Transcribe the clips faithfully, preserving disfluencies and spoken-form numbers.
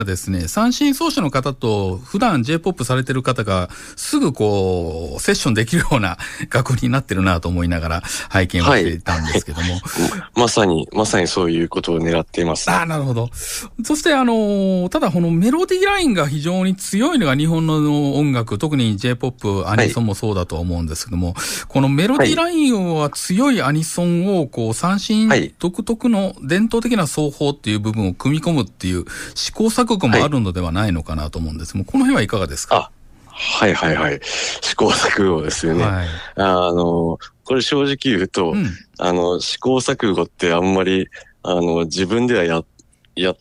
ですね、三振奏者の方と普段 J-ポップ されてる方がすぐこうセッションできるような楽譜になってるなと思いながら拝見をしていたんですけども、 はい、まさにまさにそういうことを狙っています、ね、 ああ、なるほど。そしてあのただこのメロディーラインが非常に強いのが日本の音楽、特に J-ポップ アニソンもそうだと思うんですけども、はい、このメロディーラインは強いアニソンをこう三振独特の伝統的な奏法っていう部分を組み込むっていう試行錯誤もあるのではないのかなと思うんですが、はい、この辺はいかがですか？ あ、はいはいはい。試行錯誤ですよね。はい、あの、これ正直言うと、うん、あの、試行錯誤ってあんまり、あの、自分ではや、やった、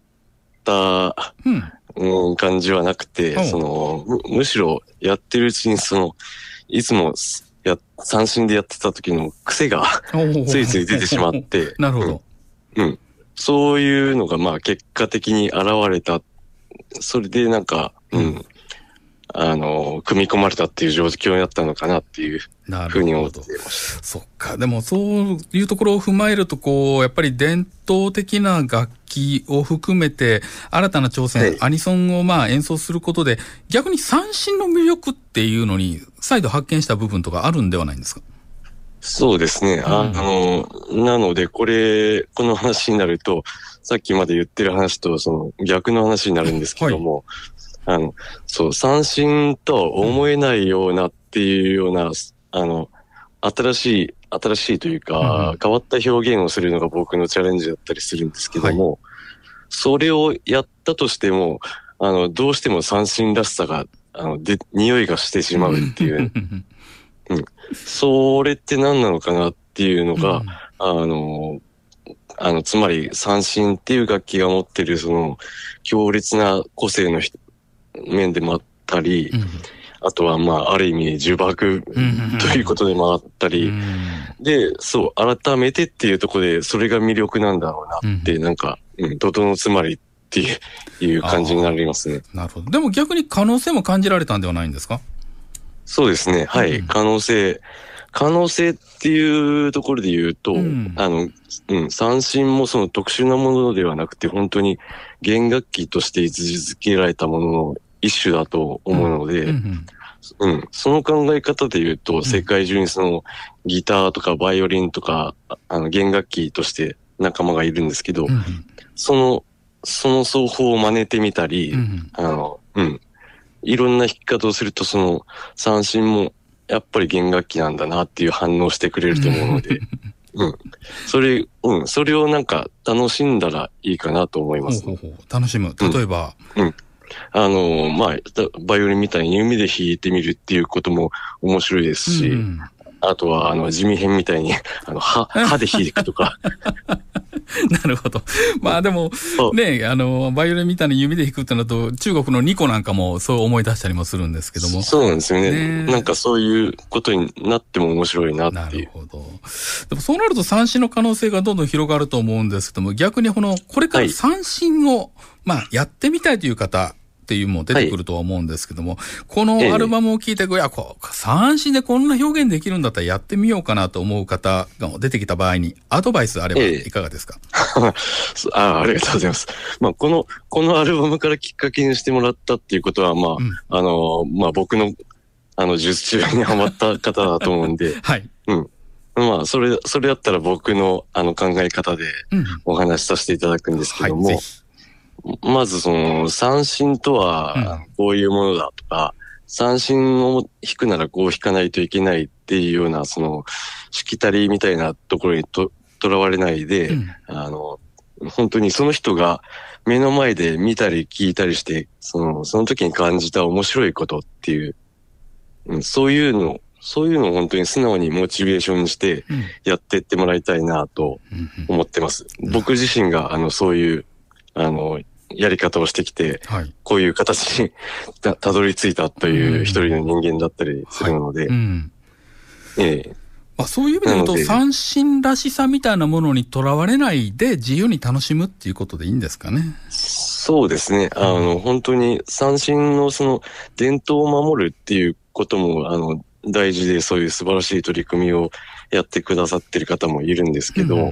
うんうん、感じはなくて、その、む、むしろやってるうちに、その、いつもや、三振でやってた時の癖がついつい出てしまって、 なるほど、 うん。うん。そういうのが、まあ、結果的に現れた。それでなんか、うん、うん、あの、組み込まれたっていう状況になったのかなっていうふうに思っていました。 そっか。でもそういうところを踏まえると、こう、やっぱり伝統的な楽器を含めて、新たな挑戦、はい、アニソンをまあ演奏することで、逆に三振の魅力っていうのに、再度発見した部分とかあるんではないんですか？ そうですね。あの、うん、なので、これ、この話になると、さっきまで言ってる話と、その逆の話になるんですけども、はい、あの、そう、三振とは思えないようなっていうような、あの、新しい、新しいというか、うん、変わった表現をするのが僕のチャレンジだったりするんですけども、はい、それをやったとしても、あの、どうしても三振らしさが、あの、で、匂いがしてしまうっていう。うん、それって何なのかなっていうのが、うん、あの、あの、つまり三振っていう楽器が持ってるその強烈な個性の面でもあったり、うん、あとはまあ、ある意味呪縛ということでもあったり、うん、で、そう、改めてっていうところでそれが魅力なんだろうなって、うん、なんか、うん、とどのつまりっていう感じになりますね。 なるほど。でも逆に可能性も感じられたんではないんですか？ そうですね。はい。うん、可能性。可能性っていうところで言うと、うん、あの、うん、三振もその特殊なものではなくて、本当に弦楽器として位置づけられたものの一種だと思うので、うんうんうん、その考え方で言うと、うん、世界中にそのギターとかバイオリンとか、あの弦楽器として仲間がいるんですけど、うん、その、その奏法を真似てみたり、うん、あの、うん。いろんな弾き方をすると、その三振もやっぱり弦楽器なんだなっていう反応してくれると思うので、うん。それ、うん。それをなんか楽しんだらいいかなと思います。 ほうほうほう、楽しむ。例えば、 うん。うん。あの、まあ、バイオリンみたいに弓で弾いてみるっていうことも面白いですし、うん、あとは、あの、地味編みたいに、あの、歯、歯で弾いていくとか。 なるほど。まあでも、ね、あの、バイオリンみたいに指で弾くってのと、中国のニコなんかもそう思い出したりもするんですけども。 そうなんですよね。ね、なんかそういうことになっても面白いなっていう。 なるほど。でもそうなると三振の可能性がどんどん広がると思うんですけども、逆にこの、これから三振を、はい、まあ、やってみたいという方、っていうのも出てくるとは思うんですけども、はい、このアルバムを聴いて、ええ、いや、こう、三振でこんな表現できるんだったらやってみようかなと思う方が出てきた場合に、アドバイスあればいかがですか？ ええ、あ, ありがとうございます。まあ、この、このアルバムからきっかけにしてもらったっていうことは、まあ、うん、あの、まあ、僕の、あの、術中にハマった方だと思うんで、 はい。 うん。まあ、それ、それだったら僕の、あの、考え方でお話しさせていただくんですけども、うん、はい、まずその三振とはこういうものだとか、うん、三振を弾くならこう弾かないといけないっていうようなそのしきたりみたいなところにととらわれないで、うん、あの本当にその人が目の前で見たり聞いたりしてそのその時に感じた面白いことっていう、うん、そういうのそういうのを本当に素直にモチベーションにしてやっていってもらいたいなと思ってます。うんうん、僕自身があのそういうあのやり方をしてきて、はい、こういう形に た, たどり着いたという一人の人間だったりするので、はい、うん、 ええ、まあ、そういう意味で言うと三振らしさみたいなものにとらわれないで自由に楽しむっていうことでいいんですかね。 そうですね。あの、うん、本当に三振のその伝統を守るっていうこともあの大事で、そういう素晴らしい取り組みをやってくださってる方もいるんですけど、うん、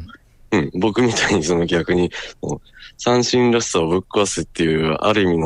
うん、僕みたいにその逆に、三振らしさをぶっ壊すっていう、ある意味の